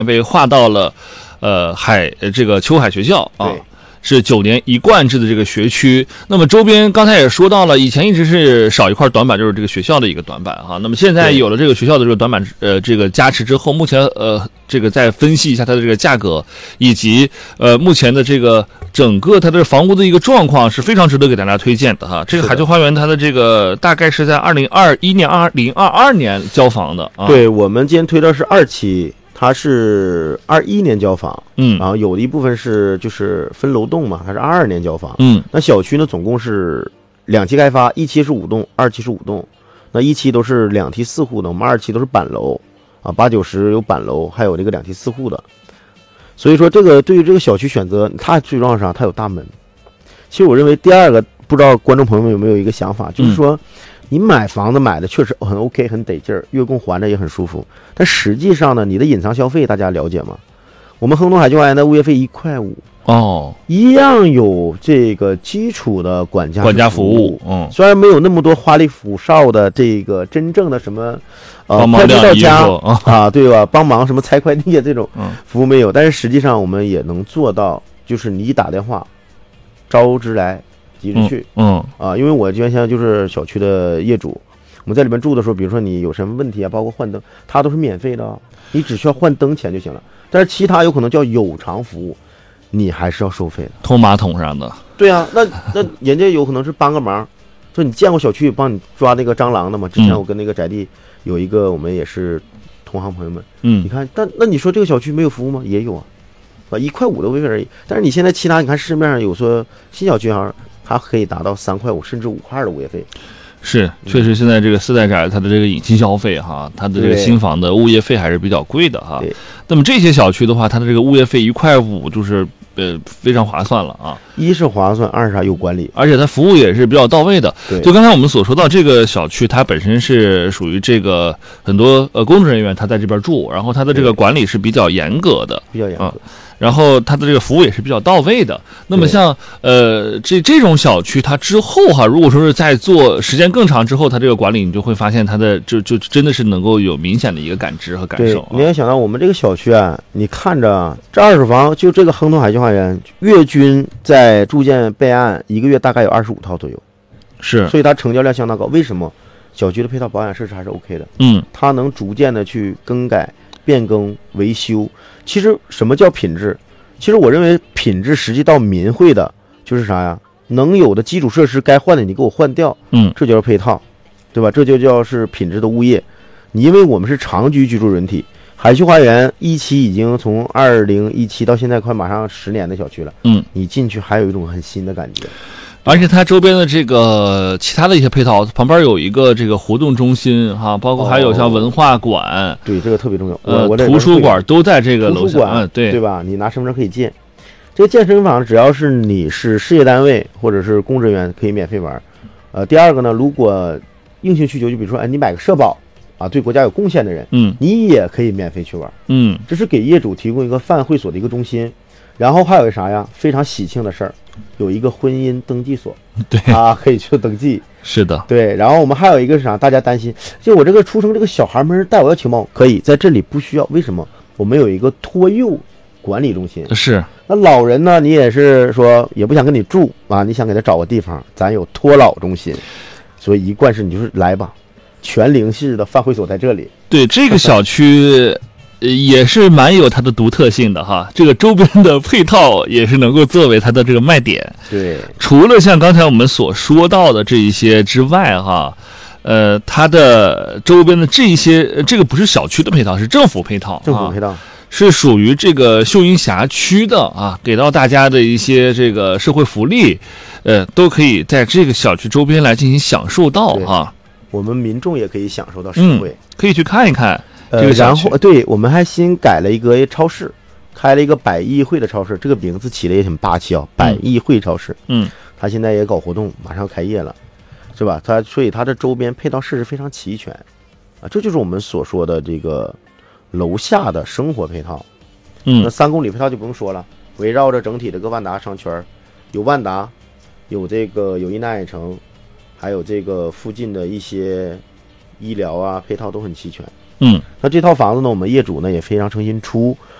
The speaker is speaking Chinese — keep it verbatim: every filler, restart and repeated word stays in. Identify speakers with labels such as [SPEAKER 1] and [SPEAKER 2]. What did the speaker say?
[SPEAKER 1] 被划到了呃海这个秋海学校啊。是九年一贯制的这个学区，那么周边刚才也说到了，以前一直是少一块短板，就是这个学校的一个短板哈。那么现在有了这个学校的这个短板呃这个加持之后，目前呃这个再分析一下它的这个价格，以及呃目前的这个整个它的房屋的一个状况是非常值得给大家推荐的哈。这个海秋花园它的这个大概是在二零二一年、二零二二年交房的啊。
[SPEAKER 2] 对，我们今天推的是二期。它是二一年交房，
[SPEAKER 1] 嗯，
[SPEAKER 2] 然后有的一部分是就是分楼栋嘛，它是二二年交房，
[SPEAKER 1] 嗯，
[SPEAKER 2] 那小区呢总共是两期开发，一期是五栋，二期是五栋，那一期都是两梯四户的，我们二期都是板楼啊，八九十有板楼，还有这个两梯四户的，所以说这个对于这个小区选择，它最重要是啥？它有大门。其实我认为第二个，不知道观众朋友们有没有一个想法，就是说。嗯你买房子买的确实很 OK 很得劲儿，月供还着也很舒服，但实际上呢，你的隐藏消费大家了解吗？我们亨通海秋花园的物业费一块五
[SPEAKER 1] 哦，
[SPEAKER 2] 一样有这个基础的管家
[SPEAKER 1] 管家服务，嗯，
[SPEAKER 2] 虽然没有那么多花里胡哨的这个真正的什么呃
[SPEAKER 1] 快递
[SPEAKER 2] 到家
[SPEAKER 1] 啊,
[SPEAKER 2] 啊，对吧？帮忙什么拆快递这种服务没有，但是实际上我们也能做到，就是你一打电话，招之来。及时去，
[SPEAKER 1] 嗯,
[SPEAKER 2] 嗯啊，因为我原先就是小区的业主，我们在里面住的时候，比如说你有什么问题啊，包括换灯，它都是免费的，你只需要换灯钱就行了。但是其他有可能叫有偿服务，你还是要收费的。
[SPEAKER 1] 通马桶上的，
[SPEAKER 2] 对啊，那那人家有可能是帮个忙，说你见过小区帮你抓那个蟑螂的吗？之前我跟那个宅地有一个，我们也是同行朋友们，
[SPEAKER 1] 嗯，
[SPEAKER 2] 你看，但那你说这个小区没有服务吗？也有啊，啊，一块五的物业费而已。但是你现在其他，你看市面上有说新小区啊。它可以达到三块五甚至五块二的物业费，
[SPEAKER 1] 是确实现在这个四代宅它的这个隐性消费哈，它的这个新房的物业费还是比较贵的哈。那么这些小区的话，它的这个物业费一块五就是呃非常划算了啊。
[SPEAKER 2] 一是划算，二是啥有管理，
[SPEAKER 1] 而且它服务也是比较到位的。就刚才我们所说到这个小区，它本身是属于这个很多呃工作人员他在这边住，然后它的这个管理是比较严格的，
[SPEAKER 2] 比较严格。啊
[SPEAKER 1] 然后它的这个服务也是比较到位的。那么像呃这这种小区，它之后哈，如果说是在做时间更长之后，它这个管理你就会发现它的就就真的是能够有明显的一个感知和感受。
[SPEAKER 2] 你要想到我们这个小区啊，你看着这二手房，就这个亨通海秋花园，月均在住建备案一个月大概有二十五套左右，
[SPEAKER 1] 是，
[SPEAKER 2] 所以它成交量相当高。为什么？小区的配套保养设施还是 OK 的，
[SPEAKER 1] 嗯，
[SPEAKER 2] 它能逐渐的去更改。变更维修，其实什么叫品质？其实我认为品质实际到民惠的就是啥呀？能有的基础设施该换的你给我换掉，
[SPEAKER 1] 嗯，
[SPEAKER 2] 这叫配套，对吧？这就叫是品质的物业。你因为我们是长居居住人体，海秋花园一期已经从二零一七到现在快马上十年的小区了，
[SPEAKER 1] 嗯，
[SPEAKER 2] 你进去还有一种很新的感觉。
[SPEAKER 1] 而且它周边的这个其他的一些配套，旁边有一个这个活动中心哈，包括还有像文化馆，
[SPEAKER 2] 哦、对这个特别重要。
[SPEAKER 1] 呃，
[SPEAKER 2] 我
[SPEAKER 1] 图书馆都在这个楼下，
[SPEAKER 2] 嗯，
[SPEAKER 1] 对
[SPEAKER 2] 对吧？你拿身份证可以建。这个健身房只要是你是事业单位或者是公职人员可以免费玩。呃，第二个呢，如果硬性需求，就比如说，哎，你买个社保啊，对国家有贡献的人，
[SPEAKER 1] 嗯，
[SPEAKER 2] 你也可以免费去玩，
[SPEAKER 1] 嗯，
[SPEAKER 2] 这是给业主提供一个泛会所的一个中心。然后还有啥呀？非常喜庆的事儿，有一个婚姻登记所，
[SPEAKER 1] 对
[SPEAKER 2] 啊，可以去登记。
[SPEAKER 1] 是的，
[SPEAKER 2] 对。然后我们还有一个是啥？大家担心，就我这个出生这个小孩没人带，我要请保姆，可以在这里不需要。为什么？我们有一个托幼管理中心。
[SPEAKER 1] 是。
[SPEAKER 2] 那老人呢？你也是说也不想跟你住啊？你想给他找个地方，咱有托老中心，所以一贯是你就是来吧，全龄式的泛会所在这里。
[SPEAKER 1] 对这个小区。也是蛮有它的独特性的哈，这个周边的配套也是能够作为它的这个卖点。
[SPEAKER 2] 对，
[SPEAKER 1] 除了像刚才我们所说到的这一些之外哈，呃，它的周边的这一些，这个不是小区的配套，是政府配套，
[SPEAKER 2] 政府配套、啊、
[SPEAKER 1] 是属于这个秀英辖区的啊，给到大家的一些这个社会福利，呃，都可以在这个小区周边来进行享受到哈。
[SPEAKER 2] 我们民众也可以享受到实惠、
[SPEAKER 1] 嗯，可以去看一看。
[SPEAKER 2] 呃，然后对我们还新改了一个超市，开了一个百亿汇的超市，这个名字起的也挺霸气啊、哦，百亿汇超市。
[SPEAKER 1] 嗯，
[SPEAKER 2] 他现在也搞活动，马上开业了，是吧？他所以它的周边配套设施非常齐全，啊，这就是我们所说的这个楼下的生活配套。
[SPEAKER 1] 嗯，
[SPEAKER 2] 那三公里配套就不用说了，围绕着整体的个万达商圈，有万达，有这个友谊南海城，还有这个附近的一些医疗啊配套都很齐全。
[SPEAKER 1] 嗯，
[SPEAKER 2] 那这套房子呢，我们业主呢也非常诚心出，